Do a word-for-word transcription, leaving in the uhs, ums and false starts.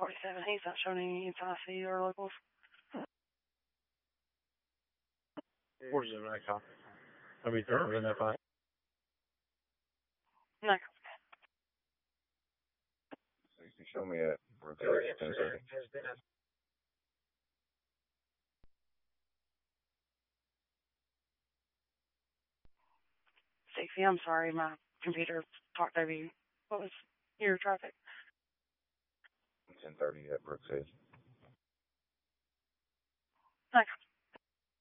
forty-seven, he's not showing any in Tennessee or locals. Where's the right copy? I mean, they're in that five. No. So you can show me at Brookside ten thirty. Stacey, I'm sorry, my computer talked over you. What was your traffic? ten thirty at Brookside. Okay.